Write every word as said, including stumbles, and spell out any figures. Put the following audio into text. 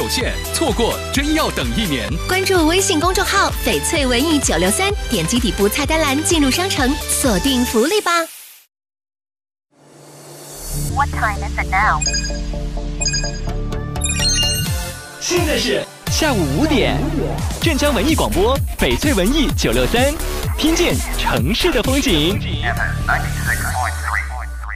有限，错过真要等一年。 关注微信公众号“翡翠文艺九六三”，点击底部菜单栏进入商城，锁定福利吧。 What time is it now? 现在是下午五点，镇江文艺广播，翡翠文艺九六三，听见城市的风景。 F M ninety-six.